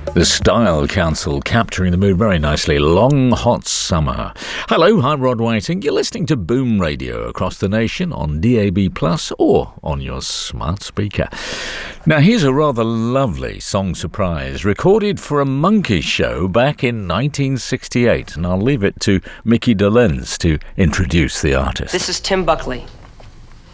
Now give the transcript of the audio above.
The Style Council capturing the mood very nicely. Long Hot Summer. Hello, I'm Rod Whiting. You're listening to Boom Radio across the nation on DAB Plus or on your smart speaker. Now, here's a rather lovely song surprise recorded for a Monkey show back in 1968, and I'll leave it to Mickey Dolenz to introduce the artist. This is Tim Buckley.